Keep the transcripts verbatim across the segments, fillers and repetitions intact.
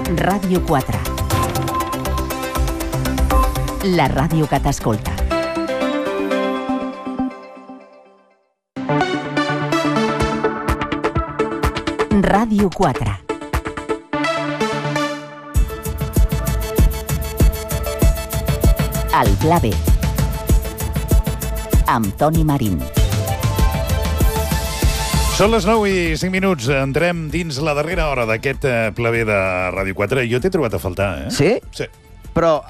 Ràdio quatre. La ràdio que t'escolta. Ràdio quatre. El Pla B. Amb Toni Marín. Són les nou i cinc minuts. Entrem dins la darrera hora d'aquest Pla B de Ràdio quatre. Jo t'he trobat a faltar, eh? Sí? Sí. Però,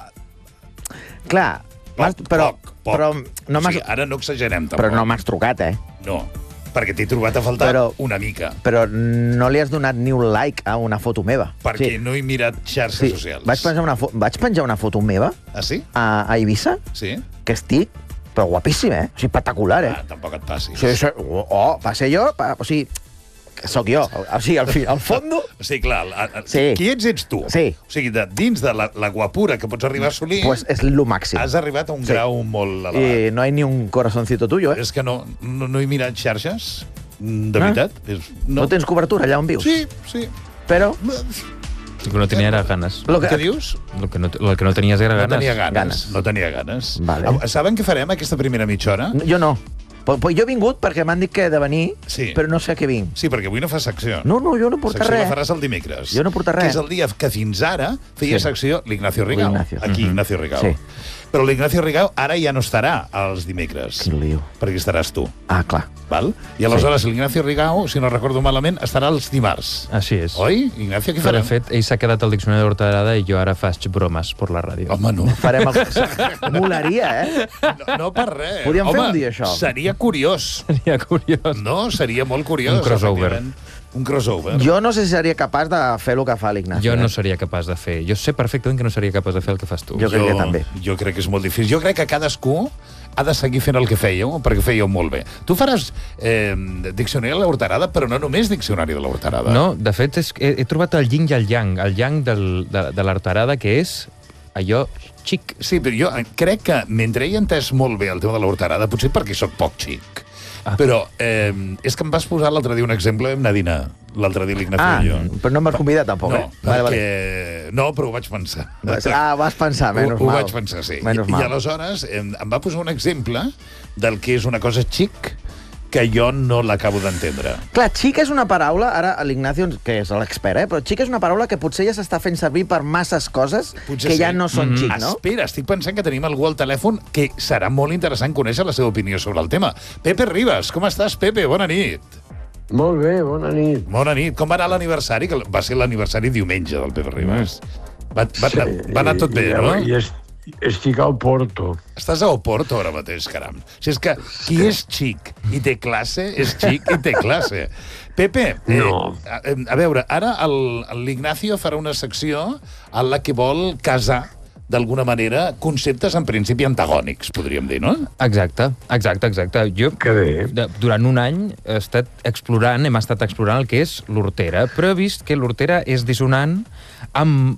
clar... Poc, però, poc, poc. Però no o sigui, ara no exagerem, tampoc. Però no m'has trucat, eh? No, perquè t'he trobat a faltar però, una mica. Però no li has donat ni un like a una foto meva. Perquè sí. no he mirat xarxes sí. socials. Vaig penjar, una vaig penjar una foto meva ah, sí? a, a Eivissa, sí? que estic, però guapíssim, eh? O sigui, espectacular, eh? Ah, tampoc et passis. Sí, sí. Oh, va ser jo, pa, o sigui... Soc jo. O sigui, al, fi, al fondo... Sí, clar. A, a, sí. Qui ets, ets tu. Sí. O sigui, de, dins de la, la guapura que pots arribar a assolir... Pues és lo màxim. Has arribat a un sí. grau molt elevat. I no hi ha ni un corazoncito tuyo, eh? És que no, no, no he mirat xarxes, de veritat. Ah? És, no. no tens cobertura allà on vius? Sí, sí. Però... Lo que no tenia era ganes. Lo que... Què dius? Lo que no, lo que no tenies era ganes. No tenia ganes. ganes. No tenia ganes. Vale. Saben què farem aquesta primera mitja hora? Jo no. Però jo he vingut perquè m'han dit que he de venir, sí. però no sé a què vinc. Sí, perquè avui no fa secció. No, no, jo no porto secció res. Secció la faràs el dimecres. Jo no porto res. Que és el dia que fins ara feia sí. secció l'Ignacio Rigau. L'Ignacio. Aquí, uh-huh. Ignacio Rigau. Sí. Però l'Ignacio Rigau ara ja no estarà els dimecres. Quin lío. Perquè estaràs tu. Ah, clar. Val? I aleshores sí. l'Ignacio Rigau, si no recordo malament, estarà els dimarts. Així és. Oi? Ignacio, què farem? farem? De fet, ell s'ha quedat al diccionari d'Hortalada i jo ara faig bromes per la ràdio. Home, no. Farem el... Molaria, eh? No, no per res. Podríem Home, fer un dia, això. Seria curiós. Seria curiós. No, seria molt curiós. Un crossover. Un crossover. Jo no sé si seria capaç de fer el que fa l'Ignacio. Jo no eh? seria capaç de fer. Jo sé perfectament que no seria capaç de fer el que fas tu. Jo crec jo, que també. Jo crec que és molt difícil. Jo crec que cadascú ha de seguir fent el que fèieu, perquè fèieu molt bé. Tu faràs eh, diccionari de l'Hortarada, però no només diccionari de l'Hortarada. No, de fet, és, he, he trobat el yin i el yang. El yang del, de, de l'Hortarada, que és allò xic. Sí, però jo crec que mentre he entès molt bé el tema de l'Hortarada, potser perquè sóc poc xic, ah. però eh, és que em vas posar l'altre dia un exemple, vam anar a dinar, l'altre dia l'Ignacio ah, i jo. Però no em vas convidar tampoc, no, eh? Perquè... Vale, vale. No, però ho vaig pensar. Ah, vas pensar, menys ho, mal. Ho vaig pensar, sí. Menys I, mal. I aleshores em, em va posar un exemple del que és una cosa xic que jo no l'acabo d'entendre. Clar, xic és una paraula, ara l'Ignacio, que és l'expert, eh? però xic és una paraula que potser ja s'està fent servir per masses coses potser que sí. ja no són mm-hmm. xic, no? Espera, estic pensant que tenim algú al telèfon que serà molt interessant conèixer la seva opinió sobre el tema. Pepe Ribas, com estàs, Pepe? Bona nit. Molt bé, bona nit. Bona nit. Com va anar l'aniversari? Que va ser l'aniversari diumenge del Pepe Ribas. Va, va, sí, va anar tot bé, i, no? I est, estic al Porto. Estàs a Oporto ara mateix, caram. Si és que qui és xic i té classe, és xic i té classe. Pepe, eh, no. a, a veure, ara l'Ignacio farà una secció en la que vol casar d'alguna manera, conceptes en principi antagònics, podríem dir, no? Exacte, exacte, exacte. Jo, que bé. De, durant un any he estat explorant, hem estat explorant el que és l'hortera, però he vist que l'hortera és dissonant amb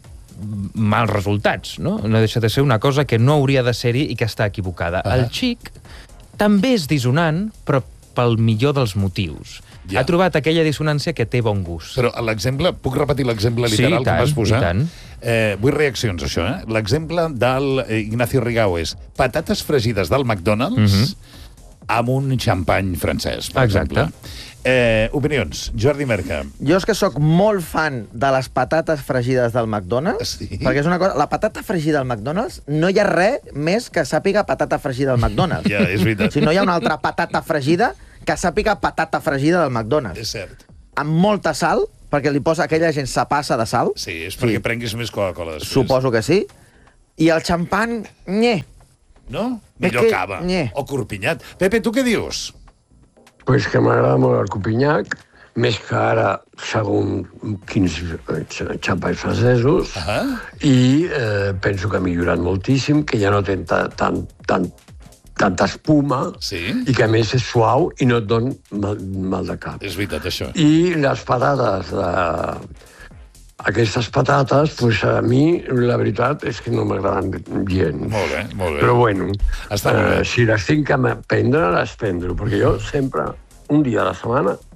mals resultats, no? No deixa de ser una cosa que no hauria de ser-hi i que està equivocada. Ah. El xic també és dissonant, però pel millor dels motius. Ja. Ha trobat aquella dissonància que té bon gust. Però l'exemple, puc repetir l'exemple literal sí, tant, que em vas posar? i tant. Eh, vull reaccions, això, eh? L'exemple del Ignacio Rigau és patates fregides del McDonald's mm-hmm. amb un xampany francès, per Exacte. exemple. Eh, opinions. Jordi Merca. Jo és que sóc molt fan de les patates fregides del McDonald's, sí? perquè és una cosa... La patata fregida al McDonald's no hi ha res més que sàpiga patata fregida al McDonald's. Ja, és veritat. Si no hi ha una altra patata fregida que sàpiga patata fregida del McDonald's. És cert. Amb molta sal, perquè li posa aquella gent se passa de sal. Sí, és perquè sí. prenguis més Coca-Cola després. Suposo que sí. I el xampan, nye. No? Millor que, cava. Nye. O corpinyat. Pepe, tu què dius? Pues que m'agrada molt el copinyac, més que ara, segons quins xampans francesos, uh -huh. i eh, penso que ha millorat moltíssim, que ja no té tan, tan, tan, tanta espuma, sí? i que a més és suau i no et don mal, mal de cap. És veritat, això. I les patates de... Aquestes patates, pues a mi, la veritat, és que no m'agraden gens. Molt bé, molt bé. Però bueno, Està molt bé. eh, si les tinc que prendre, les prendro, perquè jo sempre, un dia a la setmana,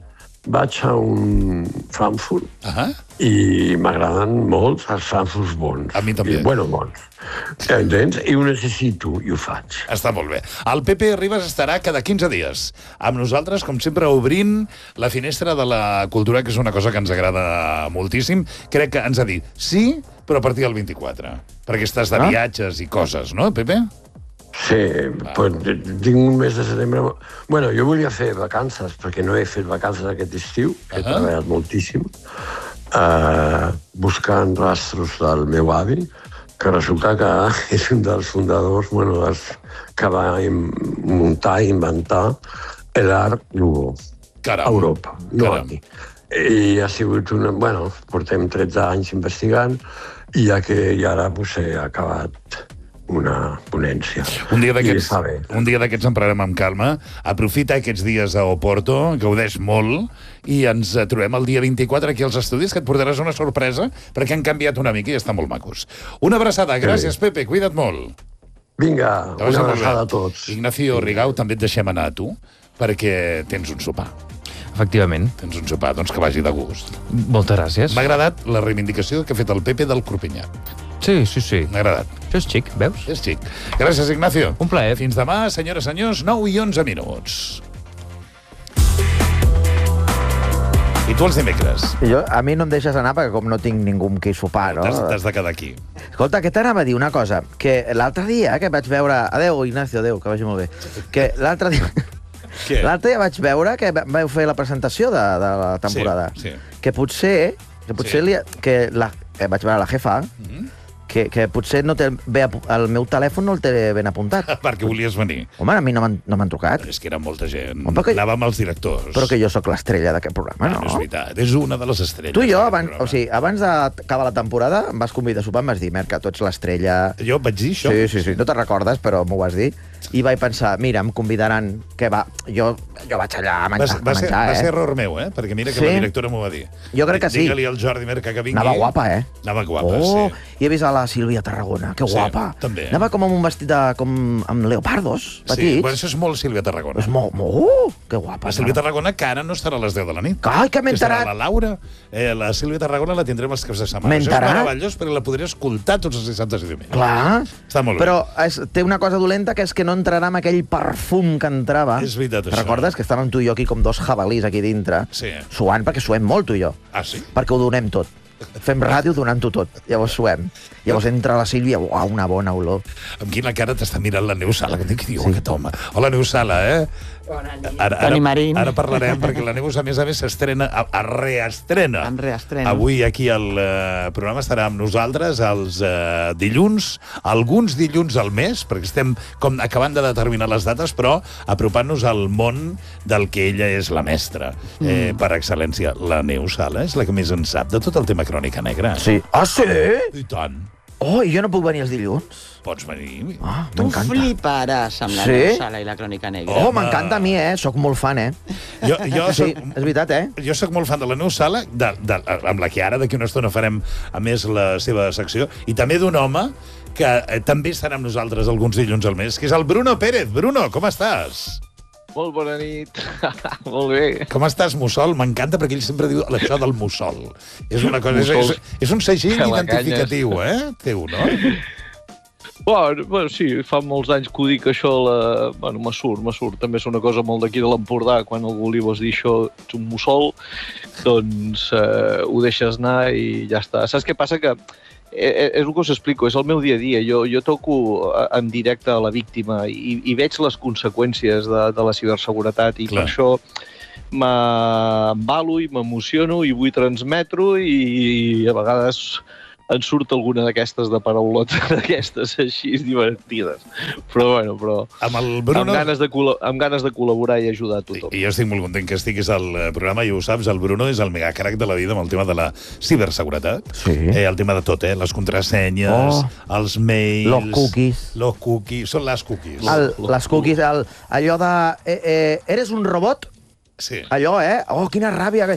vaig a un Frankfurt uh -huh. i m'agraden molt els Frankfurts bons. A mi també. I, bueno, bons. Entens? I ho necessito i ho faig. Està molt bé. El Pepe Ribas estarà cada quinze dies amb nosaltres, com sempre, obrint la finestra de la cultura, que és una cosa que ens agrada moltíssim. Crec que ens ha dit sí, però a partir del vint-i-quatre, perquè estàs de viatges i coses, no, Pepe? Sí, pues, tinc un mes de setembre... Bueno, jo volia fer vacances, perquè no he fet vacances aquest estiu, he uh -huh. treballat moltíssim, uh, buscant rastros del meu avi, que resulta que és un dels fundadors, bueno, dels, que va muntar i inventar l'art nouveau a Europa, no aquí. I ha sigut una... Bueno, portem tretze anys investigant, i ja que ja ara pues, he acabat una ponència. Un dia d'aquests un dia d'aquests en parlarem amb calma. Aprofita aquests dies a Oporto, gaudeix molt, i ens trobem el dia vint-i-quatre aquí als estudis, que et portaràs una sorpresa, perquè han canviat una mica i estan molt macos. Una abraçada. Gràcies, sí. Pepe. Cuida't molt. Vinga, una abraçada a tots. Ignacio Rigau, també et deixem anar a tu, perquè tens un sopar. Efectivament. Tens un sopar, doncs que vagi de gust. Moltes gràcies. M'ha agradat la reivindicació que ha fet el Pepe del Corpinyac. Sí, sí, sí. M'ha agradat. Això és xic, veus? És xic. Gràcies, Ignacio. Un plaer. Fins demà, senyores i senyors, nou i onze minuts. I tu els dimecres? Jo, a mi no em deixes anar perquè com no tinc ningú amb qui sopar, no? T'has de quedar aquí. Escolta, què t'anava a dir? Una cosa, que l'altre dia que vaig veure... Adéu, Ignacio, adéu, que vagi molt bé. Que l'altre dia... Què? L'altre dia vaig veure que vau fer la presentació de, de la temporada. Sí, sí. Que potser... Que potser Sí. li, que, la, que vaig veure la jefa... Mm-hmm. Que, que potser no té bé, el meu telèfon no el té ben apuntat. Perquè volies venir. Home, a mi no m'han no m'han trucat. És que era molta gent. Home, que... Anava amb els directors. Però que jo sóc l'estrella d'aquest programa, no? No és veritat, és una de les estrelles. Tu i jo, d'aquest abans, programa. o sigui, abans d'acabar la temporada, em vas convidar a sopar, em vas dir, Merca, tu ets l'estrella... Jo vaig dir això? Sí, sí, sí, no te'n recordes, però m'ho vas dir. I vaig pensar, mira, em convidaran, que va... Jo, jo vaig allà a menjar, va, va, ser, a menjar va eh? ser error meu, eh? Perquè mira que Sí? la directora m'ho va dir. Jo crec que sí. Digue-li al Jordi Merca que vingui. Anava guapa, eh? Anava guapa, oh, sí. I he vist a la Sílvia Tarragona, que Sí, guapa. també. Anava com amb un vestit de, com amb leopardos, petits. Sí, bueno, això és molt Sílvia Tarragona. És molt, molt, que guapa. La Sílvia Tarragona, que ara no estarà a les deu de la nit. Ai, que m'he Que estarà enterat. la Laura. Eh, la Sílvia Tarragona la tindrem els caps de setmana. M'he Això és enterat. meravellós perquè la podré escoltar tots els dissabtes i diumenges. Clar. Està molt bé. Però és, té una cosa dolenta, que és que no entrarà amb aquell perfum que entrava. És veritat, això. Recordes que estàvem tu i jo aquí com dos jabalís aquí dintre, Sí. suant, perquè suem molt tu i jo. Ah, sí? Perquè ho donem tot. Fem ràdio donant-ho tot. Llavors suem. Llavors entra la Sílvia, uau, una bona olor. Amb quina cara t'està mirant la Neus Sala? Què diu sí. aquest home? Hola, Neus Sala, eh? Bona nit. Ara, Toni ara, Marín. ara parlarem, perquè la Neus, a més a més, s'estrena, a, a reestrena. En reestrena. Avui aquí al eh, programa estarà amb nosaltres els eh, dilluns, alguns dilluns al mes, perquè estem com acabant de determinar les dates, però apropant-nos al món del que ella és la mestra, eh, Mm. per excel·lència. La Neus Sala és la que més en sap de tot el tema Crònica Negra. Sí. Ah, sí? I tant. Oh, i jo no puc venir els dilluns? Pots venir. Ah, Tu m'encanta. fliparàs amb la Sí? Neus Sala i la Crònica Negra. Oh, m'encanta a mi, eh? Soc molt fan, eh? Jo, jo Sí, soc, és veritat, eh? jo sóc molt fan de la Neus Sala, de, de, amb la que ara d'aquí una estona farem a més la seva secció, i també d'un home que eh, també estarà amb nosaltres alguns dilluns al mes, que és el Bruno Pérez. Bruno, com estàs? Molt bona nit. Molt bé. Com estàs, Mussol? M'encanta perquè ell sempre diu això del Mussol. És una cosa, és, és, Mussols. és un segell Que la identificatiu, eh? Teu, no? Bueno, bueno, sí, fa molts anys que ho dic, això, la... bueno, me surt, me surt. També és una cosa molt d'aquí de l'Empordà, quan algú li vols dir això, ets un mussol, doncs eh, ho deixes anar i ja està. Saps què passa? Que eh, és el que us explico, és el meu dia a dia. Jo, jo toco en directe a la víctima i, i veig les conseqüències de, de la ciberseguretat i Clar. per això m'embalo i m'emociono i vull transmetre i, i a vegades en surt alguna d'aquestes de paraulotes d'aquestes així divertides. Però bueno, però Amb el Bruno... amb, ganes de col·la- amb ganes de col·laborar i ajudar a tothom. I jo estic molt content que estiguis al eh, programa i ho saps, el Bruno és el megacrac de la vida amb el tema de la ciberseguretat. Sí. Eh, el tema de tot, eh? Les contrasenyes, Oh. els mails... Los cookies. Los cookies. Són les cookies. El, les cookies, el, allò de... Eh, eh, eres un robot? Sí. Allò, eh? Oh, quina ràbia.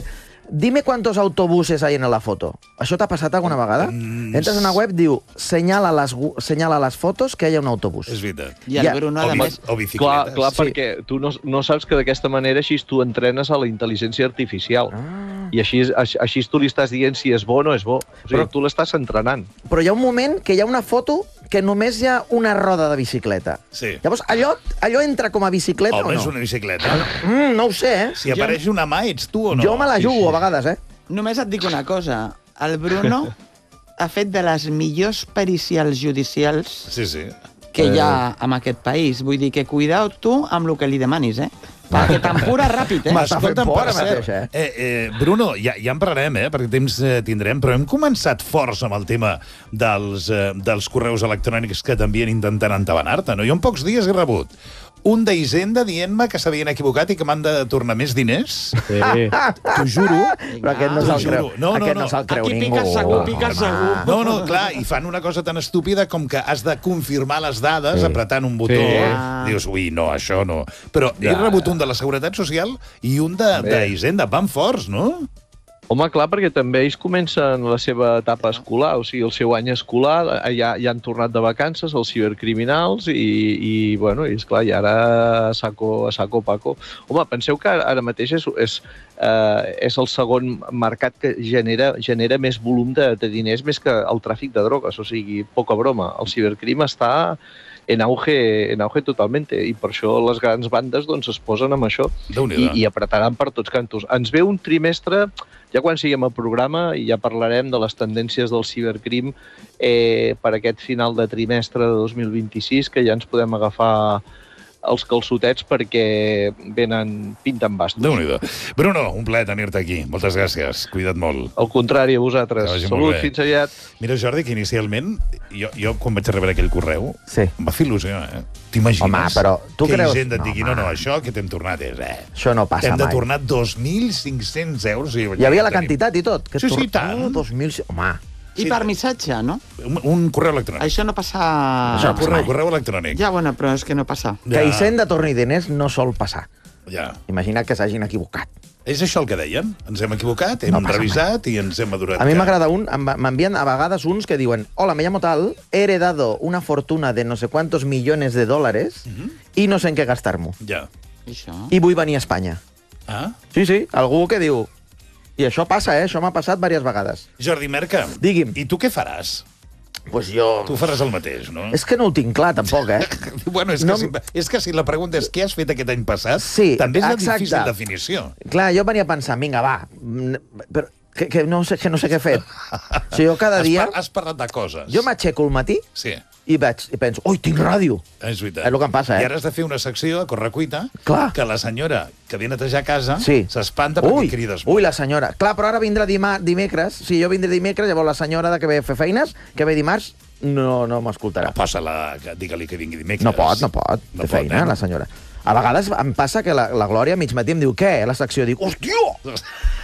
dime cuántos autobuses hay en la foto. Això t'ha passat alguna vegada? Mm. Entres a una web, diu, senyala les, gu- senyala les fotos que hi ha un autobús. És veritat. I el Ja. Bruno, O, a bi- més... o Clar, bicicletes. clar, Sí. perquè tu no, no saps que d'aquesta manera així tu entrenes a la intel·ligència artificial. Ah. I així, així, així tu li estàs dient si és bo o no és bo. O sigui, Però- tu l'estàs entrenant. Però hi ha un moment que hi ha una foto que només hi ha una roda de bicicleta. Sí. Llavors, allò, allò entra com a bicicleta Home, o no? és una bicicleta. Mm, no ho sé, eh? Si apareix una mà, ets tu o no? Jo me la jugo a vegades, eh? Només et dic una cosa. El Bruno ha fet de les millors pericials judicials Sí, sí. que hi ha en aquest país. Vull dir que cuidao tu amb el que li demanis, eh? Perquè t'empura ràpid, eh? M'està fent Escolta'm, por per ara cert, mateix, eh? eh, eh, Bruno, ja, ja en parlarem, eh, perquè temps eh, tindrem, però hem començat forts amb el tema dels, eh, dels correus electrònics que t'envien intentant entabanar-te, no? Jo en pocs dies he rebut un d'Hisenda dient-me que s'havien equivocat i que m'han de tornar més diners. Sí. T'ho juro. Però aquest no T'ho se'l juro. creu. No, no, aquest no. no se'l creu Aquí ningú. pica segur, pica Home. segur. No, no, clar, i fan una cosa tan estúpida com que has de confirmar les dades Sí. apretant un botó. Sí. Ah. Dius, ui, no, això no. Però he Ja. rebut un de la Seguretat Social i un de- Bé. d'Hisenda. Van forts, no? Home, clar, perquè també ells comencen la seva etapa escolar, o sigui, el seu any escolar, ja, ja han tornat de vacances els cibercriminals i, i bueno, i esclar, i ara a saco, a saco paco. Home, penseu que ara mateix és, és, eh, és el segon mercat que genera, genera més volum de, de diners més que el tràfic de drogues, o sigui, poca broma. El cibercrim està en auge, en auge totalmente, i per això les grans bandes doncs, es posen amb això i, Déu-n'hi-do. i apretaran per tots cantos. Ens ve un trimestre, ja quan siguem al programa, i ja parlarem de les tendències del cibercrim eh, per aquest final de trimestre de dos mil vint-i-sis, que ja ens podem agafar els calçotets perquè venen pinten bastos. Déu-n'hi-do. Bruno, un plaer tenir-te aquí. Moltes gràcies. Cuida't molt. Al contrari, a Que vosaltres. vagi molt Salut, bé. fins aviat. Mira, Jordi, que inicialment, jo, jo quan vaig rebre aquell correu, Sí. em va fer il·lusió, eh? T'imagines Home, però tu que creus- Hisenda et No, digui, no, home. no, això que t'hem tornat és, eh? Això no passa T'hem de mai. tornar dos mil cinc-cents euros. I Hi havia la quantitat i tot. Que Sí, sí, tor- i tant. Oh, dos mil... Home, I Sí. per missatge, no? Un, un correu electrònic. Això no passa... Això, no passa correu, mai. correu electrònic. Ja, bueno, però és que no passa. que Hisenda torni diners no sol passar. Ja. Imagina't que s'hagin equivocat. És això el que deien. Ens hem equivocat, hem No passa revisat i ens hem adorat. A mi que- m'agrada un, em va- m'envien a vegades uns que diuen hola, me llamo tal, he heredado una fortuna de no sé cuántos millones de dólares i no sé en què gastar-m'ho. Ja. Això. I vull venir a Espanya. Ah? Sí, sí, algú que diu... I això passa, eh? Això m'ha passat diverses vegades. Jordi Merca, Digui'm. i tu què faràs? Pues jo... Tu faràs el mateix, no? És que no ho tinc clar, tampoc, eh? Bueno, és que, No- si, és que si la pregunta és què has fet aquest any passat, Sí, també és de exacte. difícil definició. Clar, jo venia pensant, vinga, va, mm, però que, que, no, sé, que no sé què he fet. O sigui, jo cada Has, dia... par has parlat de coses. Jo m'aixeco al matí Sí, i, veig, i penso, ui, tinc ràdio. és veritat. És el que em passa, eh? I ara has de fer una secció a correcuita Clar. que la senyora que ve a netejar casa Sí. s'espanta perquè Ui, crides molt. ui, la senyora. Clar, però ara vindrà dima, dimecres. Si jo vindré dimecres, llavors la senyora de que ve a fer feines, que ve dimarts, no, no m'escoltarà. Passa-la, que- digue-li que vingui dimecres. No pot, no pot. No Té pot, feina, eh? la senyora. A vegades em passa que la, la Glòria a mig matí em diu què? A la secció dic, hòstia!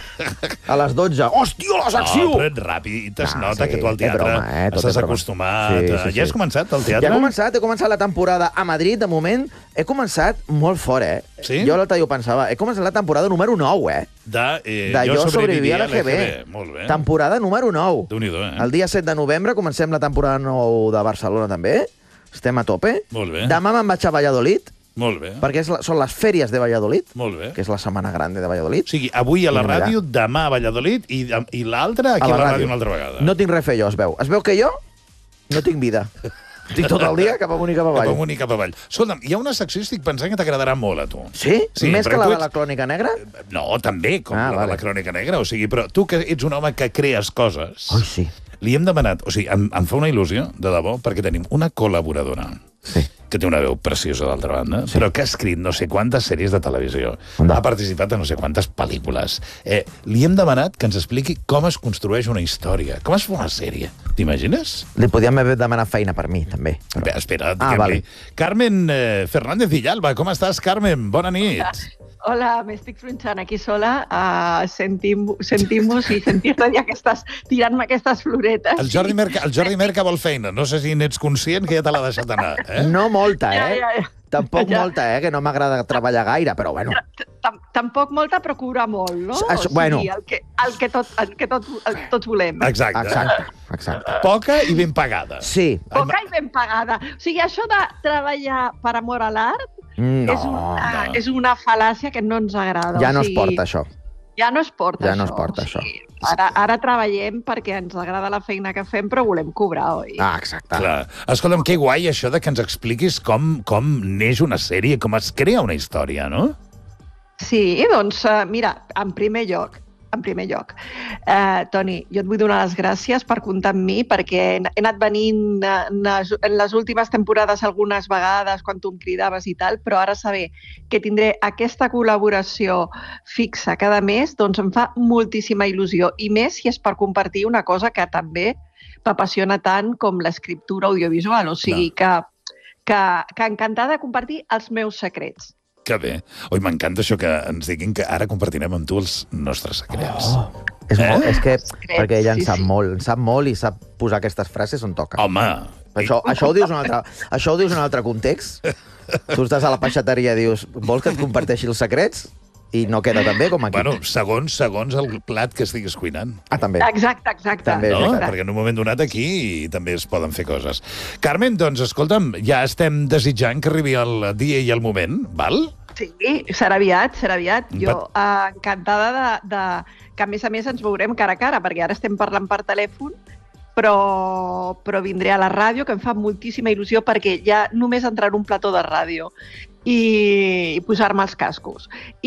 A les dotze, hòstia, la secció! No, però ets ràpid, es No, nota sí, que tu al és teatre broma, eh? Tot estàs és broma. acostumat. Sí, sí, a- sí. Ja has començat al teatre? Ja he començat, he començat la temporada a Madrid, de moment. He començat molt fort, eh? Sí? Jo l'altre dia ho pensava. He començat la temporada número nou, eh? De, eh, De Jo sobrevivia a l'A G B. Molt bé. Temporada número nou. Déu-n'hi-do, eh? El dia set de novembre comencem la temporada nou de Barcelona, també. Estem a tope. Molt bé. Demà me'n vaig a Valladolid, Molt bé. perquè és la, són les fèries de Valladolid, Molt bé. que és la setmana grande de Valladolid. O sigui, avui a la Mira, ràdio, demà a Valladolid i, i l'altra aquí a la, ràdio una altra vegada. No tinc res a fer jo, es veu. Es veu que jo no tinc vida. Estic tot el dia cap amunt i cap Cap avall. amunt i cap avall. Escolta'm, hi ha una secció, estic pensant que t'agradarà molt a tu. Sí? Sí, Més perquè que la tu de ets- la Crònica Negra? No, també, com Ah, la vale. de la Crònica Negra. O sigui, però tu que ets un home que crees coses, Ai, sí. li hem demanat... O sigui, em, em fa una il·lusió, de debò, perquè tenim una col·laboradora Sí. que té una veu preciosa, d'altra banda, sí. però que ha escrit no sé quantes sèries de televisió. Anda. Ha participat en no sé quantes pel·lícules. Eh, li hem demanat que ens expliqui com es construeix una història, com es fa una sèrie. T'imagines? Li podíem haver demanat feina per mi, també. Però... Bé, espera, Ah, diguem-li. vale. Carmen eh, Fernández Villalba, com estàs, Carmen? Bona nit. Hola, m'estic tronxant aquí sola, uh, sentim- sentim-vos i sentir-te ja que estàs tirant-me aquestes floretes. El Jordi, Merca, el Jordi Merca vol feina. No sé si n'ets conscient que ja te l'ha deixat anar. Eh? No molta, Ja, eh? ja, ja. Tampoc Ja. molta, eh, que no m'agrada treballar gaire, però bueno. Tam- Tampoc molta, però cobra molt, no? Això, o sigui, bueno. el que, el que, tot, el que tot, el, tots volem. Exacte. Exacte, exacte. Poca i ben pagada. Sí. Poca i ben pagada. O sigui, això de treballar per amor a l'art No, és, una, no. és una fal·làcia que no ens agrada. ja o no es sigui, porta, això. Ja no es porta Ja això. no es porta, o sigui, Ara, ara treballem perquè ens agrada la feina que fem, però volem cobrar, oi? Ah, exacte. Clar. Escolta'm, que guai això de que ens expliquis com, com neix una sèrie, com es crea una història, no? Sí, doncs, uh, mira, en primer lloc, en primer lloc, uh, Toni, jo et vull donar les gràcies per comptar amb mi, perquè he he anat venint uh, en les- en les últimes temporades algunes vegades quan tu em cridaves i tal, però ara saber que tindré aquesta col·laboració fixa cada mes, doncs em fa moltíssima il·lusió, i més si és per compartir una cosa que també m'apassiona tant com l'escriptura audiovisual, o sigui que, que, que encantada de compartir els meus secrets. Que bé. Oi, m'encanta això que ens diguin que ara compartirem amb tu els nostres secrets. Oh. És, Eh? molt, és que, Secrets, perquè ella en sí, sap sí. molt, en sap molt i sap posar aquestes frases on toca. Home, Això, això, ho dius en un altre, això ho dius en un altre context? Tu estàs a la peixateria i dius, vols que et comparteixi els secrets? I no queda tan bé com aquí. bueno, segons, segons el plat que estiguis cuinant. Ah, també. Exacte, exacte. També, No? exacte. Perquè en un moment donat aquí també es poden fer coses. Carmen, doncs, escolta'm, ja estem desitjant que arribi el dia i el moment, val? Sí, serà aviat, serà aviat. Va- Jo eh, encantada de, de que, a més a més, ens veurem cara a cara, perquè ara estem parlant per telèfon, però, però vindré a la ràdio, que em fa moltíssima il·lusió, perquè ja només entrar en un plató de ràdio i, i posar-me els cascos,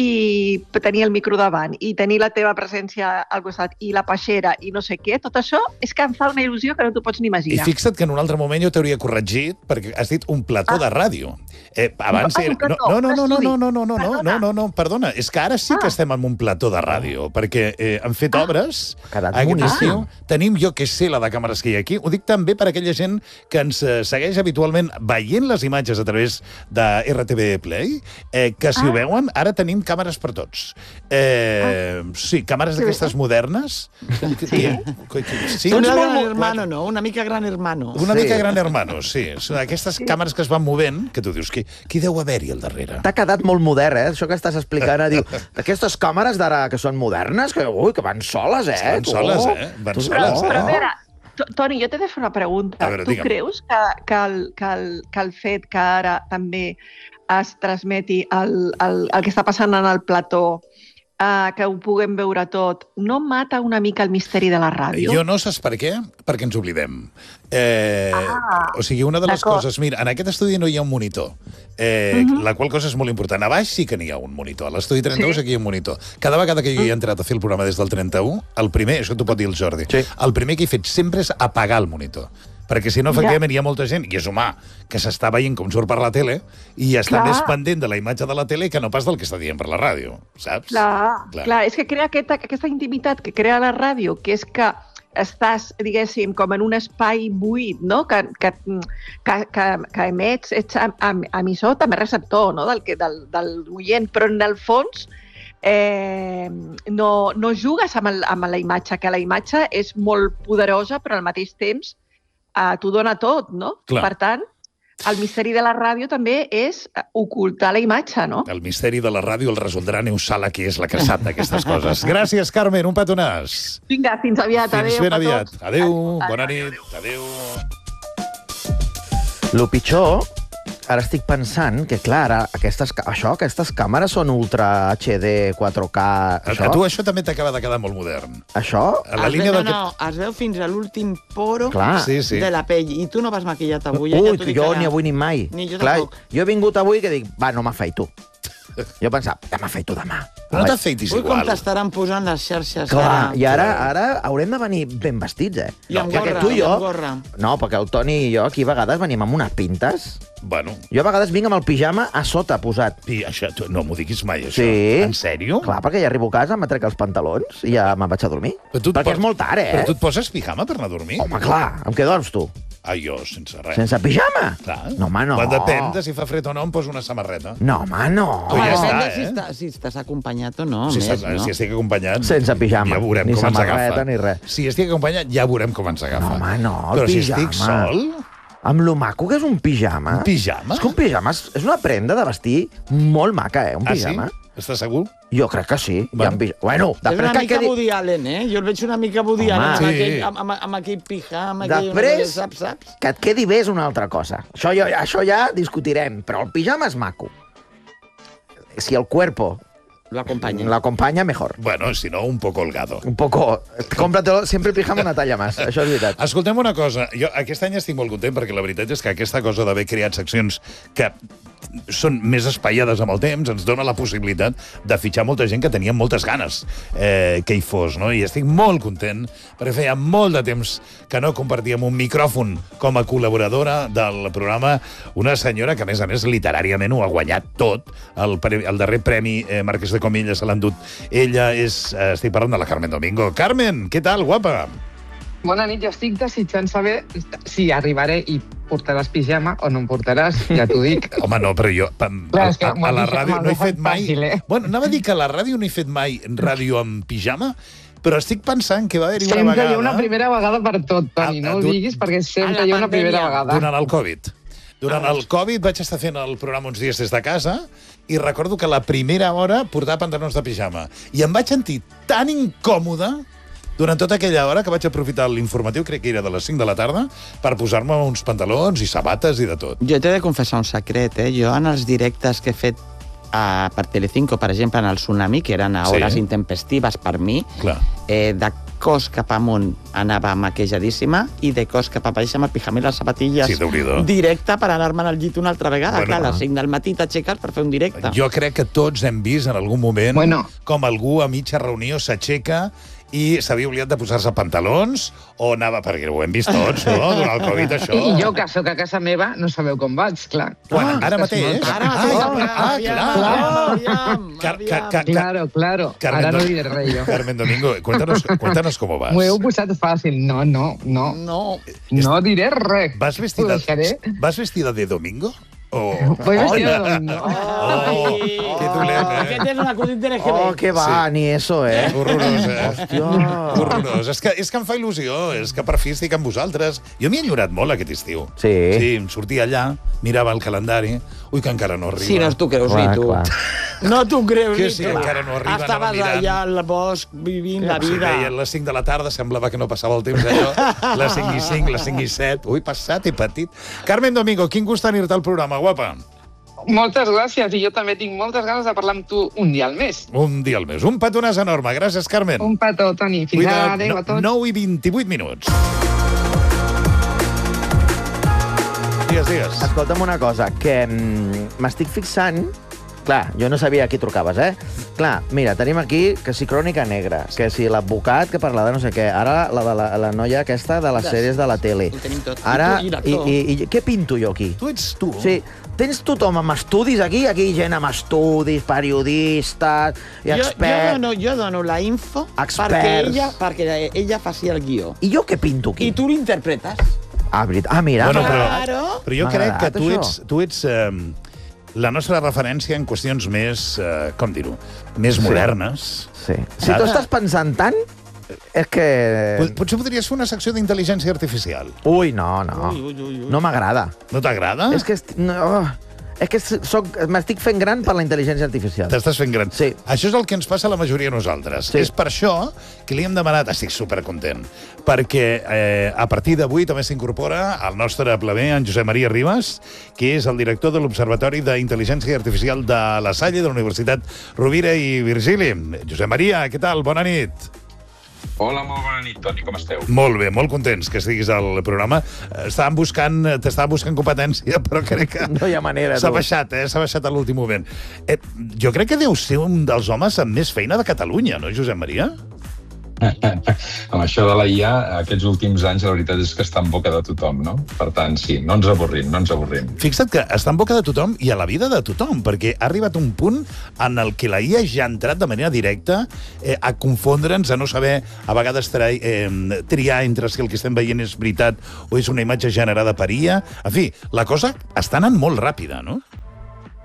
i tenir el micro davant, i tenir la teva presència al costat, i la peixera, i no sé què, tot això és que em fa una il·lusió que no t'ho pots ni I imaginar. fixa't que en un altre moment jo t'hauria corregit perquè has dit un plató de ràdio. Eh, abans Ah, un era... plató, no, no, no, no, un no, no, no, no, no, Perdona. no, no, no, perdona. És que ara sí que Ah. estem en un plató de ràdio, perquè eh, han fet obres Ha quedat aquest boníssim. estiu. Tenim, jo que sé, la de càmeres que hi ha aquí. Ho dic també per aquella gent que ens eh, segueix habitualment veient les imatges a través de R T V Play, eh, que si Ah. ho veuen, ara tenim càmeres per tots. Eh, sí, càmeres Que bé. d'aquestes modernes. Sí. Sí, Un Doncs molt, gran molt- hermano, no? Una mica gran hermano. una Sí. mica gran hermano, sí. Són aquestes càmeres que es van movent, que tu dius, qui, qui deu haver-hi al darrere? T'ha quedat molt modern, eh? Això que estàs explicant. Diu, aquestes càmeres d'ara que són modernes, que, ui, que van soles, eh? Van tu? soles, eh? Van Tu- soles, Però, eh? però a veure, T- Toni, jo t'he de fer una pregunta. A veure, tu digue'm. creus que, que, el, que, el, que el fet que ara també es transmeti el, el, el que està passant en el plató, eh, que ho puguem veure tot, no mata una mica el misteri de la ràdio? Jo no saps per què? Perquè ens oblidem. Eh, Ah, o sigui, una de les d'acord. coses... Mira, en aquest estudi no hi ha un monitor, eh, Mhm. la qual cosa és molt important. A baix sí que n'hi ha un monitor. A l'estudi trenta-u Sí? sí que hi ha un monitor. Cada vegada que jo hi he entrat a fer el programa des del trenta-u, el primer, això t'ho pot dir el Jordi, Sí. el primer que he fet sempre és apagar el monitor. Perquè si no, efectivament, hi ha molta gent, i és humà, que s'està veient com surt per la tele i està Clar. més pendent de la imatge de la tele que no pas del que està dient per la ràdio, saps? Clar, Clar. clar. clar, és que crea aquesta, aquesta intimitat que crea la ràdio, que és que estàs, diguéssim, com en un espai buit, no? que, que, que, que, que emets, ets am, am, emissor, també receptor, no? del, que, del, del oient, però en el fons eh, no, no jugues amb, el, amb la imatge, que la imatge és molt poderosa, però al mateix temps eh, t'ho dona tot, no? Clar. Per tant, el misteri de la ràdio també és ocultar la imatge, no? El misteri de la ràdio el resoldrà Neus Sala, que és la que sap d'aquestes coses. Gràcies, Carmen, un petonàs. Vinga, fins aviat. Fins Adéu ben a aviat. tots. Adéu, Adéu. bona nit. Adéu. Lo pitjor, ara estic pensant que, clar, ara, aquestes, ca- això, aquestes càmeres són ultra H D, quatre K... A, Això, a tu això també t'acaba de quedar molt modern. això A la Es línia veu, del no, no, es veu fins a l'últim poro Clar. Sí, sí. de la pell. I tu no vas maquillat avui, eh? Ui, ja t'ho dic jo ara. ni avui ni mai. Ni jo Clar, tampoc. jo he vingut avui que dic, va, no m'afeito. Jo pensava, ja m'afeito demà. No t'afeitis Ui, com igual. t'estaran posant les xarxes Clar, ara. i ara, ara haurem de venir ben vestits, eh? I amb Perquè gorra, tu i i jo... amb gorra. No, perquè el Toni i jo aquí a vegades venim amb unes pintes. Bueno, Jo a vegades vinc amb el pijama a sota posat. i això, tu, no m'ho diguis mai, això. Sí. En sèrio? Clar, perquè ja arribo a casa, em trec els pantalons i ja me'n vaig a dormir. Però tu et Perquè pos- és molt tard, eh? Però tu et poses pijama per anar a dormir? Home, clar, amb què dorms tu? Ah, jo, sense res. Sense pijama? Clar. No, home, no. Però depèn de si fa fred o no, em poso una samarreta. No, home, no. Tu ja Home, està, depèn de eh? si, està, si estàs acompanyat o no, si, més, estàs, no? si estic acompanyat... Sense pijama, ja veurem ni com ens samarreta, agafa. ni res. Si estic acompanyat, ja veurem com ens agafa. No, home, no, el Però si pijama. estic sol... Amb lo maco que és un pijama. Un pijama? És que un pijama és, és una prenda de vestir molt maca, eh? Un Ah, pijama. sí? Estàs segur? Jo crec que sí. Bueno. Bueno, bueno És una després que mica quedi... Woody Allen, eh? Jo el veig una mica Woody Home, Allen amb, sí. aquell, amb, amb, amb aquell pijama, aquell... Després, saps, saps? que et quedi bé és una altra cosa. Això, jo, això ja discutirem, però el pijama és maco. Si el cuerpo Lo acompanya. lo acompaña, mejor. Bueno, si no, un poco holgado. Un poco... Cómpratelo, sempre el pijama una talla más. Això és veritat. Escoltem una cosa. Jo aquest any estic molt content perquè la veritat és que aquesta cosa d'haver creat seccions que són més espaiades amb el temps ens dona la possibilitat de fitxar molta gent que tenia moltes ganes eh, que hi fos, no? I estic molt content perquè feia molt de temps que no compartíem un micròfon com a col·laboradora del programa una senyora que, a més a més, literàriament ho ha guanyat tot. El, pre el darrer premi eh, Marquès de Comilla se l'ha endut. Ella és... Eh, estic parlant de la Carmen Domingo. Carmen, què tal, guapa? Bona nit, jo estic desitjant saber si arribaré i portaràs pijama o no em portaràs, ja t'ho dic. Home, no, però jo a, Clar, és que a, a la ràdio no he fet mai... fàcil, eh? Bueno, anava a dir que a la ràdio no he fet mai ràdio amb pijama, però estic pensant que va haver-hi una Sempre vegada... hi ha una primera vegada per tot, Toni, Ah, no ho du- diguis, perquè A sempre la hi ha una primera pandèmia. vegada. Durant el Covid. Durant el Covid vaig estar fent el programa uns dies des de casa i recordo que la primera hora portava pantalons de pijama. I em vaig sentir tan incòmode durant tota aquella hora que vaig aprofitar l'informatiu, crec que era de les cinc de la tarda, per posar-me uns pantalons i sabates i de tot. Jo t'he de confessar un secret, eh? Jo en els directes que he fet uh, per Telecinco, per exemple, en el Tsunami, que eren a Sí. hores intempestives per mi, Clar. eh, de cos cap amunt anava maquejadíssima i de cos cap a baix amb el pijama i les sabatilles Sí, Déu-n'hi-do. directe per anar-me'n al llit una altra vegada. Bueno, Clar, a ah. les cinc del matí t'aixeques per fer un directe. Jo crec que tots hem vist en algun moment Bueno. com algú a mitja reunió s'aixeca i s'havia oblidat de posar-se pantalons o anava, perquè ho hem vist tots, no? Durant el Covid, això. I jo, que sóc a casa meva, no sabeu com vaig, clar. Quan? Ah, Ara estàs mateix? molt- Ara Ah, mateix, ah, aviam, clar. aviam, Car- aviam. car- car- Claro, claro. Carmen Ara no Dom- diré res, jo. Carmen Domingo, cuéntanos, cuéntanos cómo vas. M'ho heu posat fàcil. No, no, no. No. No diré res. ¿Vas Ho vestida, deixaré. ¿Vas vestida de domingo? O... Voy vestida Hola. de domingo. Oh, que dolent, eh? Aquest és un acudit de L G B. Oh, que va, Sí. ni eso, eh? Horrorós, eh? Hòstia. Horrorós. És que, és que em fa il·lusió, és que per fi estic amb vosaltres. Jo m'hi he enyorat molt aquest estiu. Sí. Sí, em sortia allà, mirava el calendari, ui, que encara no arriba. Sí, no t'ho creus Clar, ni tu. clar. No t'ho creus Que ni sí, tu. encara no arriba, Estaves anava mirant. allà al bosc vivint la Sí, vida. deia, a les cinc de la tarda semblava que no passava el temps allò. Les cinc i cinc, les cinc i set. Ui, passat i petit. Carmen Domingo, quin gust tenir-te al programa, guapa. Moltes gràcies, i jo també tinc moltes ganes de parlar amb tu un dia al mes. Un dia al mes. Un petonàs enorme. Gràcies, Carmen. Un petó, Toni. Fins ara, adéu a tots. nou i vint-i-vuit minuts. Digues, digues. Escolta'm una cosa, que mm, m'estic fixant... Clar, jo no sabia a qui trucaves, eh? Clar, mira, tenim aquí que si Crònica Negra, que si l'advocat que parla de no sé què, ara la de la, la noia aquesta de les De- sèries de la tele. Ho tenim tot. Ara, I tu, i i, l'actor. i, i, què pinto jo aquí? Tu ets tu. Sí, tens tothom amb estudis aquí, aquí gent amb estudis, periodistes i Jo, jo, experts. dono, jo dono la info Experts. perquè ella, perquè ella faci el guió. I jo què pinto aquí? I tu l'interpretes. Ah, veritat. Ah, mira. Bueno, però, Claro. però jo M'ha crec que agradat, tu això. ets, tu ets eh, la nostra referència en qüestions més, eh, com dir-ho, més modernes. Sí. Si tu estàs pensant tant, és que... Pot- Potser podries fer una secció d'intel·ligència artificial. Ui, no, no. Ui, ui, ui, ui. No m'agrada. No t'agrada? És que... est- No, oh, és que soc, m'estic fent gran per la intel·ligència artificial. T'estàs fent gran. Sí. Això és el que ens passa a la majoria de nosaltres. Sí. És per això que li hem demanat, estic supercontent, perquè eh, a partir d'avui també s'incorpora el nostre pleber, en Josep Maria Ribas, que és el director de l'Observatori d'Intel·ligència Artificial de la Salle, de la Universitat Rovira i Virgili. Josep Maria, què tal? Bona nit. Hola, molt bona nit, Toni, com esteu? Molt bé, molt contents que estiguis al programa. Estàvem buscant, t'estàvem buscant competència, però crec que No hi ha manera, s'ha tu. baixat, eh? S'ha baixat a l'últim moment. Eh, jo crec que deu ser un dels homes amb més feina de Catalunya, no, Josep Maria? Amb això de la I A, aquests últims anys, la veritat és que està en boca de tothom, no? Per tant, sí, no ens avorrim, no ens avorrim. Fixa't que està en boca de tothom i a la vida de tothom, perquè ha arribat un punt en el que la I A ja ha entrat de manera directa eh, a confondre'ns, a no saber a vegades tra eh, triar entre si el que estem veient és veritat o és una imatge generada per I A. En fi, la cosa està anant molt ràpida, no?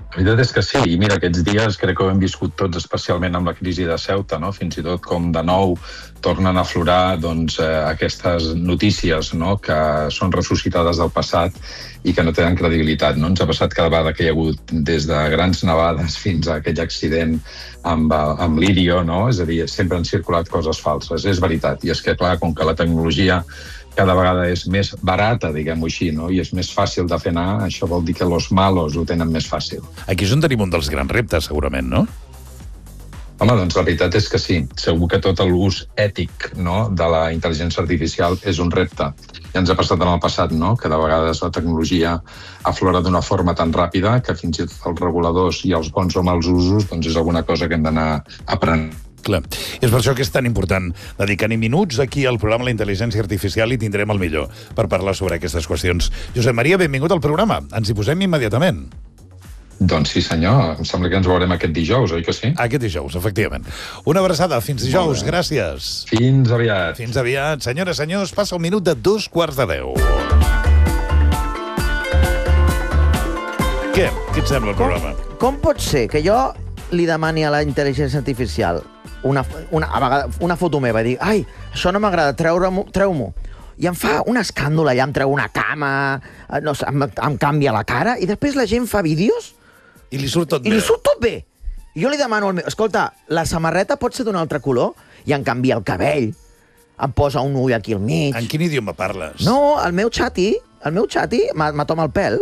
La veritat és que sí, i mira, aquests dies crec que ho hem viscut tots, especialment amb la crisi de Ceuta, no? Fins i tot com de nou tornen a aflorar doncs, eh, aquestes notícies, no? Que són ressuscitades del passat i que no tenen credibilitat. No? Ens ha passat cada vegada que hi ha hagut des de grans nevades fins a aquell accident amb, amb l'Irio, no? És a dir, sempre han circulat coses falses, és veritat. I és que, clar, com que la tecnologia cada vegada és més barata, diguem-ho així, no? I és més fàcil de fer anar, això vol dir que los malos ho tenen més fàcil. Aquí és on tenim un dels grans reptes, segurament, no? Home, doncs la veritat és que sí. Segur que tot l'ús ètic, no, de la intel·ligència artificial és un repte. Ja ens ha passat en el passat, no?, que de vegades la tecnologia aflora d'una forma tan ràpida que fins i tot els reguladors i els bons o mals usos doncs és alguna cosa que hem d'anar aprenent. Clar. És per això que és tan important dedicar-hi minuts aquí al programa La Intel·ligència Artificial i tindrem el millor per parlar sobre aquestes qüestions. Josep Maria, benvingut al programa. Ens hi posem immediatament. Doncs sí, senyor. Em sembla que ens veurem aquest dijous, oi que sí? Aquest dijous, efectivament. Una abraçada. Fins dijous. Gràcies. Fins aviat. Fins aviat. Senyores, senyors, passa el minut de dos quarts de deu. Què? Què et sembla el programa? Com, com pot ser que jo li demani a la intel·ligència artificial una, una, a vegades, una foto meva i dic, ai, això no m'agrada, treu-m'ho, treu-m'ho. I em fa un escàndol allà, em treu una cama, no sé, em, em canvia la cara, i després la gent fa vídeos i li surt tot i bé. li surt tot bé. I jo li demano al meu, escolta, la samarreta pot ser d'un altre color? I em canvia el cabell, em posa un ull aquí al mig. En quin idioma parles? No, el meu xati, el meu xati m'atoma el pèl.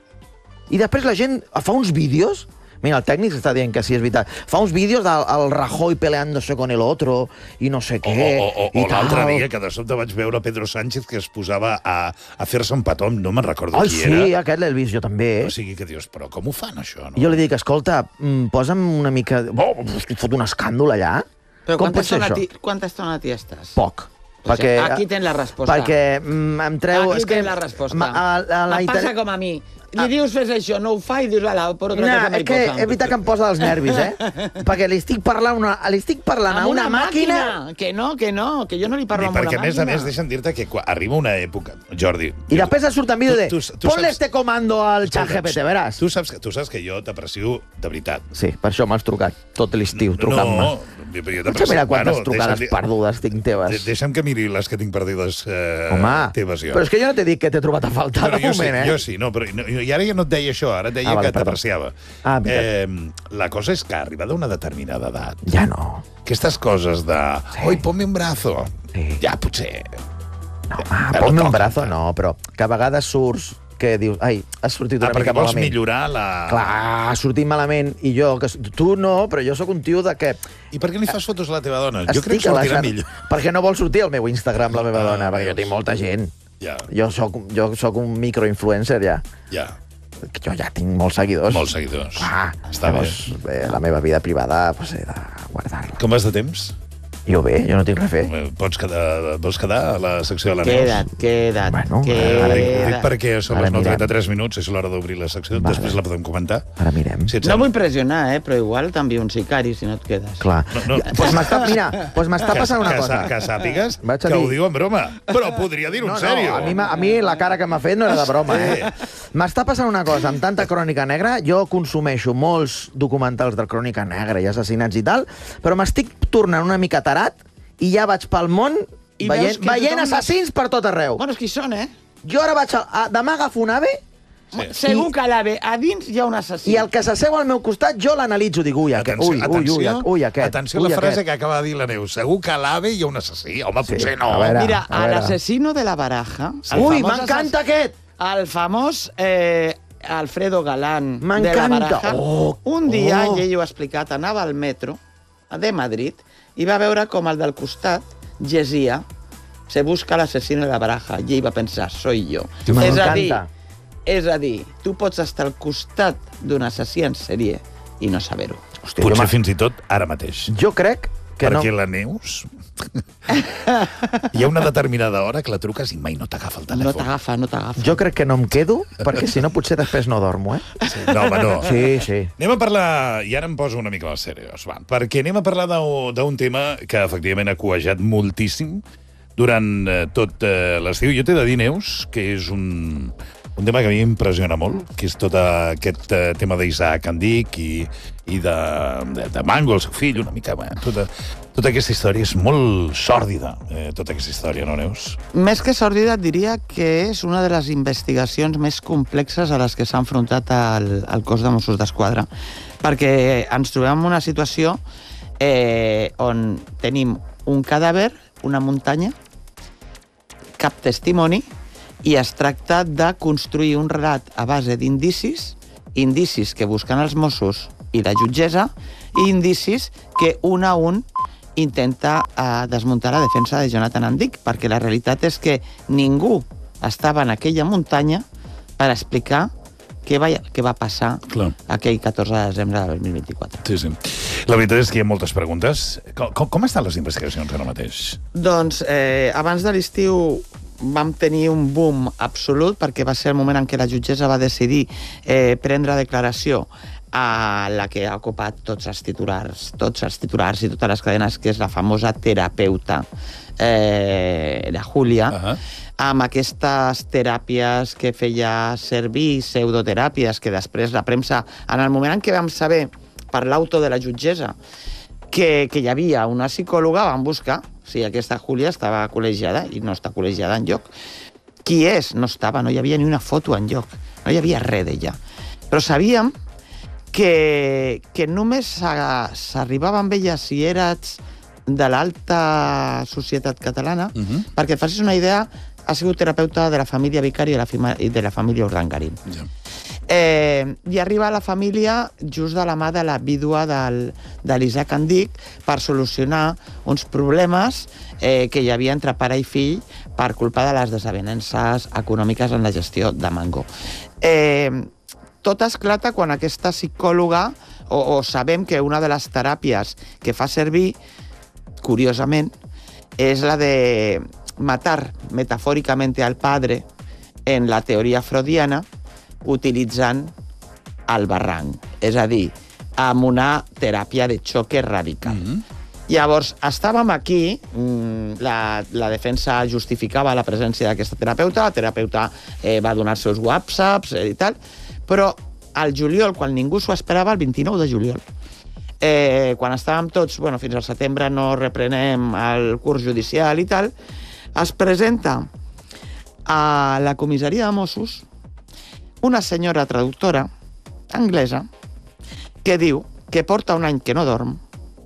I després la gent fa uns vídeos. Mira, el tècnic està dient que sí, és veritat. Fa uns vídeos del el Rajoy peleándose con el otro i no sé què. O, o, o, o l'altre dia, que de sobte vaig veure Pedro Sánchez que es posava a, a fer-se un petó, no me'n recordo Ai, qui sí, era. sí, aquest l'he vist jo també. O sigui que dius, però com ho fan, això? No? I jo li dic, escolta, posa'm una mica... Oh, fot un escàndol allà. Però com quanta pot ser estona, això? ti, quanta estona t'hi estàs? Poc. Pues Perquè, aquí tens la resposta. Perquè mm, em treu... Aquí és que, tens la resposta. Ma, a, a la Em inter... passa com a mi. Li dius fes això, no ho fa, i dius, ala, per otra No, cosa me és que és veritat que em posa els nervis, eh? Perquè li estic parlant, una, li estic parlant a Amb una, una màquina... Que no, que no, que jo no li parlo I amb una perquè, a màquina. més a més, deixa'm dir-te que quan arriba una època... Jordi... I després et surt en vídeo de... Tu- tu- tu Ponle saps- este comando al chat G P T, veràs. Tu saps, que, tu saps que jo t'aprecio de veritat. Sí, per això m'has trucat tot l'estiu, trucant-me. No, jo Deixa t'aprecio... mirar quantes Bueno, trucades deixa'm dir- perdudes tinc teves. De- Deixa'm que miri les que tinc perdides eh, Home, teves jo. però és que jo no t'he dit que t'he trobat a faltar Però de jo sí, moment, eh? jo sí, no, però, no, i ara ja no et deia això, ara et deia Ah, vale, que perdó. t'apreciava. Ah, mira. eh, la cosa és que arribada a una determinada edat, Ja no. aquestes coses de... Sí. Oi, ponme un brazo. Sí. Ja, potser... No, home, Però ponme un toca. brazo, no, però que a vegades surts que dius, ai, has sortit una Ah, perquè mica vols malament. millorar la... Clar, has sortit malament, i jo, que tu no, però jo sóc un tio de que... I per què li fas fotos a la teva dona? Jo crec estic que sortirà alejant- millor. Perquè no vol sortir al meu Instagram, la meva Ah, dona, perquè jo veus. tinc molta gent. Ja, Jo sóc, jo sóc un microinfluencer, ja. ja. Jo ja tinc molts seguidors. Molts seguidors. Clar, Està bé. llavors, bé. La meva vida privada, pues, he de guardar-la. Com vas de temps? Jo bé, jo no tinc res a fer. Eh, Pots quedar, vols quedar a la secció de la Neus? Queda't, queda't, Bueno, Eh, ara dic, dic queda't. perquè són Ara les nou mirem. trenta-tres minuts, és l'hora d'obrir la secció, Vale. després la podem comentar. Ara mirem. Si et No sembla. vull pressionar, eh, però igual t'envio un sicari si no et quedes. Clar. No, no. Pues m'està, mira, pues m'està Que- passant una que, cosa. sa- Que sàpigues Vaig a que dir- ho diu en broma, però podria dir-ho No, en sèrio. no, a mi, m'ha- a mi la cara que m'ha fet no era de broma, eh? M'està passant una cosa, amb tanta crònica negra, jo consumeixo molts documentals de crònica negra i assassinats i tal, però m'estic tornant una mica tarat i ja vaig pel món I veient, veus que veient tothom- assassins per tot arreu. Bueno, és que hi són, eh? Jo ara vaig... A, a, demà agafo un ave Sí. Segur que a l'AVE a dins hi ha un assassí. i el que s'asseu al meu costat jo l'analitzo, dic, ui, aquest, ui, ui, ui, ui, ui, aquest. atenció a ui, la frase aquest. que acaba de dir la Neus. Segur que a l'AVE hi ha un assassí. Home, Sí, potser no. a veure. Mira, a a veure. l'assassino de la baraja... el Ui, famós m'encanta assass- aquest! El famós eh, Alfredo Galán de la M'encanta. baraja. Oh, un dia, oh. i ell ho ha explicat, anava al metro de Madrid i va veure com el del costat llegia se busca l'assassino de la baraja. I ell va pensar, soy yo. M'encanta. És a dir, és a dir, tu pots estar al costat d'un assassí en sèrie i no saber-ho. Hòstia, jo, Potser m'ha- fins i tot ara mateix. jo crec que no... Perquè la Neus... Hi ha una determinada hora que la truques i mai no t'agafa el No telèfon. t'agafa, no t'agafa. Jo crec que no em quedo, perquè si no potser després no dormo, eh? Sí. No, home, no. Sí, sí. Anem a parlar, i ara em poso una mica més seriós, va, perquè anem a parlar d'un d'un tema que efectivament ha cuejat moltíssim durant eh, tot eh, l'estiu. Jo t'he de dir, Neus, que és un, un tema que a mi m'impressiona molt, que és tot aquest eh, tema d'Isaac Andic i, i de, de, de Mango, el seu fill, una mica... Bueno, tota, tota aquesta història és molt sòrdida, eh, tota aquesta història, no, Neus? Més que sòrdida, diria que és una de les investigacions més complexes a les que s'ha enfrontat el, el cos de Mossos d'Esquadra, perquè ens trobem en una situació eh, on tenim un cadàver, una muntanya, cap testimoni, i es tracta de construir un relat a base d'indicis, indicis que busquen els Mossos i la jutgessa, i indicis que un a un intenta eh, desmuntar la defensa de Jonathan Andic, perquè la realitat és que ningú estava en aquella muntanya per explicar què va, què va passar Clar. aquell catorze de desembre de dos mil vint-i-quatre. Sí, sí. La veritat és que hi ha moltes preguntes. Com, com, com estan les investigacions ara mateix? Doncs eh, abans de l'estiu vam tenir un boom absolut perquè va ser el moment en què la jutgessa va decidir eh, prendre declaració a la que ha ocupat tots els titulars, tots els titulars i totes les cadenes, que és la famosa terapeuta, eh, la Júlia, uh -huh. amb aquestes teràpies que feia servir, pseudoteràpies, que després la premsa, en el moment en què vam saber per l'auto de la jutgessa que, que hi havia una psicòloga, vam buscar si aquesta Júlia estava col·legiada, i no està col·legiada enlloc. Qui és? No estava, no hi havia ni una foto enlloc, no hi havia res d'ella. Però sabíem que, que només s'arribava amb ella si eres de l'alta societat catalana, uh -huh. perquè et facis una idea, ha sigut terapeuta de la família Vicari i de la família Urdangarín. Ja. Eh, I arriba a la família just de la mà de la vídua del, de l'Isaac Andic per solucionar uns problemes eh, que hi havia entre pare i fill per culpa de les desavinences econòmiques en la gestió de Mango. Eh, tot esclata quan aquesta psicòloga, o, o sabem que una de les teràpies que fa servir, curiosament, és la de matar metafòricament al padre en la teoria freudiana, utilitzant el barranc, és a dir, amb una teràpia de xoque radical. Mm-hmm. Llavors, estàvem aquí, la, la defensa justificava la presència d'aquesta terapeuta, la terapeuta eh, va donar seus whatsapps eh, i tal, però al juliol, quan ningú s'ho esperava, el vint-i-nou de juliol, eh, quan estàvem tots, bueno, fins al setembre no reprenem el curs judicial i tal, es presenta a la comissaria de Mossos una senyora traductora anglesa que diu que porta un any que no dorm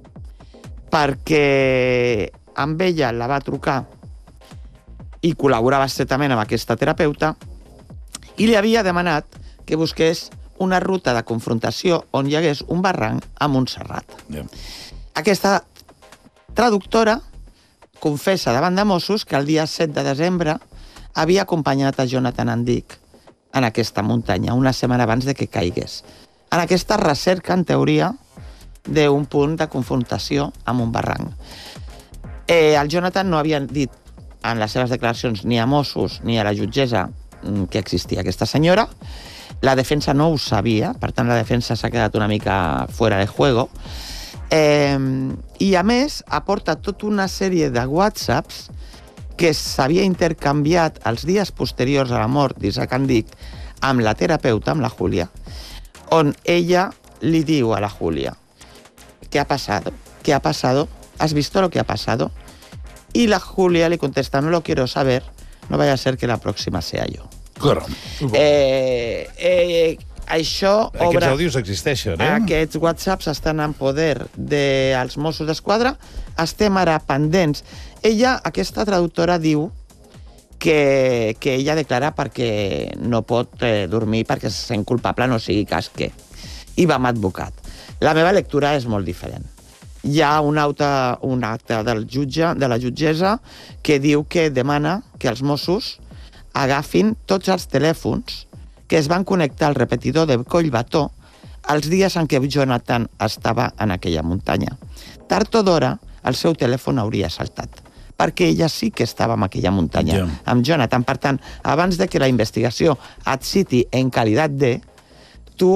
perquè amb ella la va trucar i col·laborava estretament amb aquesta terapeuta i li havia demanat que busqués una ruta de confrontació on hi hagués un barranc a Montserrat. Yeah. Aquesta traductora confessa davant de Mossos que el dia set de desembre havia acompanyat a Jonathan Andic en aquesta muntanya, una setmana abans de que caigués. En aquesta recerca, en teoria, d'un punt de confrontació amb un barranc. Eh, el Jonathan no havia dit en les seves declaracions ni a Mossos ni a la jutgessa que existia aquesta senyora. La defensa no ho sabia, per tant la defensa s'ha quedat una mica fora de juego. Eh, I a més aporta tota una sèrie de whatsapps que s'havia intercanviat els dies posteriors a la mort d'Isaac Andic amb la terapeuta, amb la Júlia, on ella li diu a la Júlia: ¿qué ha pasado? ¿Qué ha pasado? ¿Has visto lo que ha pasado? Y la Júlia li contesta: no lo quiero saber, no vaya a ser que la próxima sea yo. Claro. Eh, eh, això Aquests obre... àudios existeixen, eh? Aquests whatsapps estan en poder dels Mossos d'Esquadra. Estem ara pendents. Ella, aquesta traductora, diu que, que ella declara perquè no pot eh, dormir perquè se sent culpable, no sigui cas que. I va amb advocat. La meva lectura és molt diferent. Hi ha un acte, un acte del jutge, de la jutgessa que diu que demana que els Mossos agafin tots els telèfons que es van connectar al repetidor de Collbató els dies en què Jonathan estava en aquella muntanya. Tard o d'hora, el seu telèfon hauria saltat, perquè ella sí que estava en aquella muntanya, yeah. amb Jonathan. Per tant, abans de que la investigació et citi en qualitat de, tu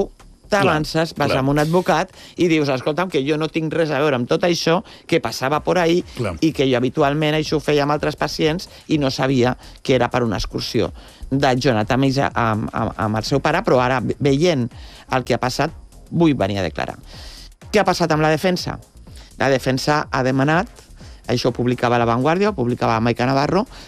t'avances, vas clar. amb un advocat i dius, escolta'm, que jo no tinc res a veure amb tot això que passava por ahí Clar. i que jo habitualment això ho feia amb altres pacients i no sabia que era per una excursió de Jonathan Mills amb, amb, amb el seu pare, però ara, veient el que ha passat, vull venir a declarar. Què ha passat amb la defensa? La defensa ha demanat, això ho publicava La Vanguardia, ho publicava Maica Navarro,